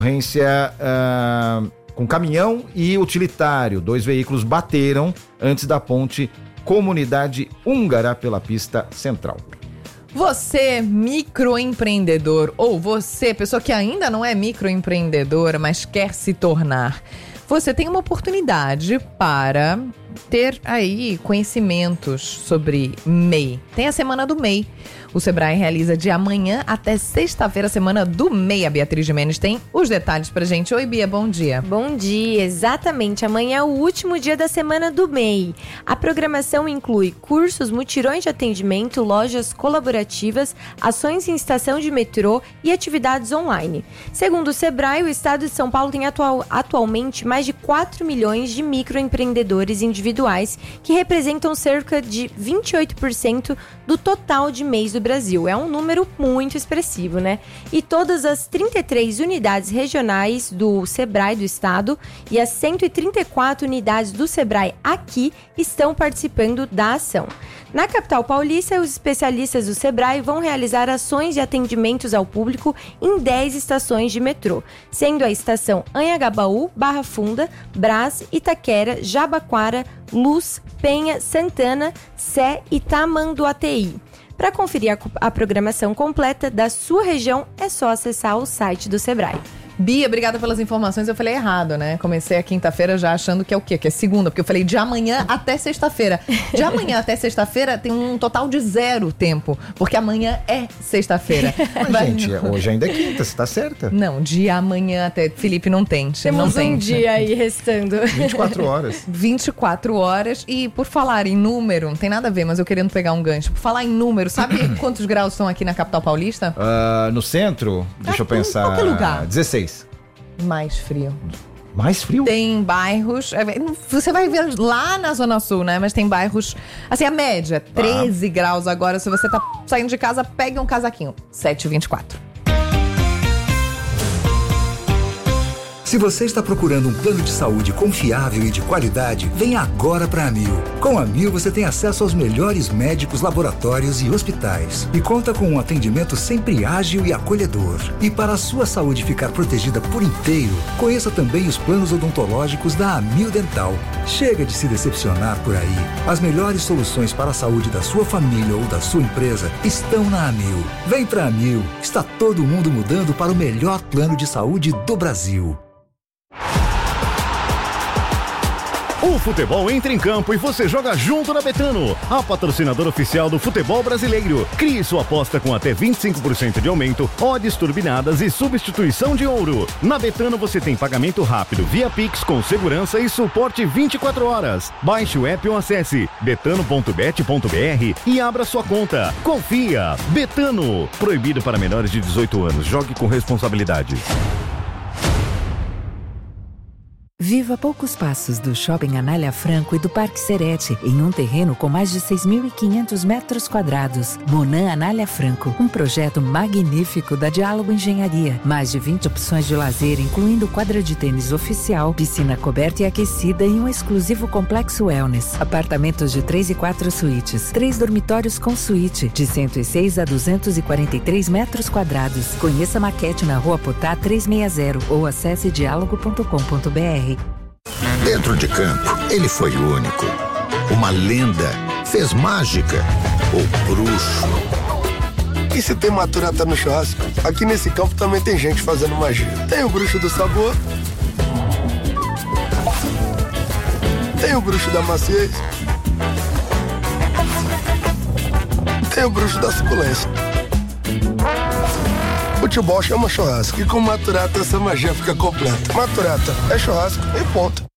ocorrência com caminhão e utilitário. 2 veículos bateram antes da ponte Comunidade Húngara pela pista central. Você, microempreendedor, ou você, pessoa que ainda não é microempreendedora, mas quer se tornar, você tem uma oportunidade para ter aí conhecimentos sobre MEI. Tem a Semana do MEI. O Sebrae realiza de amanhã até sexta-feira a Semana do MEI. A Beatriz Gimenez tem os detalhes pra gente. Oi, Bia, bom dia. Bom dia, exatamente. Amanhã é o último dia da Semana do MEI. A programação inclui cursos, mutirões de atendimento, lojas colaborativas, ações em estação de metrô e atividades online. Segundo o Sebrae, o estado de São Paulo tem atualmente mais de 4 milhões de microempreendedores individuais, que representam cerca de 28% do total de MEIs do Brasil. É um número muito expressivo, né? E todas as 33 unidades regionais do Sebrae do estado e as 134 unidades do Sebrae aqui estão participando da ação. Na capital paulista, os especialistas do Sebrae vão realizar ações de atendimentos ao público em 10 estações de metrô, sendo a estação Anhangabaú, Barra Funda, Brás, Itaquera, Jabaquara, Luz, Penha, Santana, Sé e Tamanduateí. Para conferir a programação completa da sua região, é só acessar o site do Sebrae. Bia, obrigada pelas informações. Eu falei errado, né? Comecei a quinta-feira já achando que é o quê? Que é segunda, porque eu falei de amanhã até sexta-feira. De amanhã até sexta-feira tem um total de 0 tempo, porque amanhã é sexta-feira. Mas, gente, hoje ainda é quinta, você tá certa? Não, de amanhã até... Felipe, não tente. Temos um dia aí restando. 24 horas. 24 horas. E por falar em número, não tem nada a ver, mas eu querendo pegar um gancho. Por falar em número, sabe quantos graus estão aqui na capital paulista? No centro, deixa eu pensar. Em qualquer lugar. 16. Mais frio. Mais frio? Tem bairros... Você vai ver lá na Zona Sul, né? Mas tem bairros... Assim, a média, 13 graus agora. Se você tá saindo de casa, pegue um casaquinho. 7,24. Se você está procurando um plano de saúde confiável e de qualidade, venha agora para a Amil. Com a Amil você tem acesso aos melhores médicos, laboratórios e hospitais. E conta com um atendimento sempre ágil e acolhedor. E para a sua saúde ficar protegida por inteiro, conheça também os planos odontológicos da Amil Dental. Chega de se decepcionar por aí. As melhores soluções para a saúde da sua família ou da sua empresa estão na Amil. Vem para a Amil. Está todo mundo mudando para o melhor plano de saúde do Brasil. O futebol entra em campo e você joga junto na Betano, a patrocinadora oficial do futebol brasileiro. Crie sua aposta com até 25% de aumento, odds turbinadas e substituição de ouro. Na Betano você tem pagamento rápido via Pix com segurança e suporte 24 horas. Baixe o app ou acesse betano.bet.br e abra sua conta. Confia! Betano. Proibido para menores de 18 anos. Jogue com responsabilidade. Viva poucos passos do Shopping Anália Franco e do Parque Serete, em um terreno com mais de 6.500 metros quadrados. Monan Anália Franco, um projeto magnífico da Diálogo Engenharia. Mais de 20 opções de lazer, incluindo quadra de tênis oficial, piscina coberta e aquecida e um exclusivo complexo wellness. Apartamentos de 3 e 4 suítes, 3 dormitórios com suíte, de 106 a 243 metros quadrados. Conheça a maquete na Rua Potá 360 ou acesse diálogo.com.br. Dentro de campo, ele foi único. Uma lenda, fez mágica, o bruxo. E se tem maturata no churrasco, aqui nesse campo também tem gente fazendo magia. Tem o bruxo do sabor, tem o bruxo da maciez, tem o bruxo da suculência. Futebol chama churrasco e com maturata essa magia fica completa. Maturata é churrasco e ponto.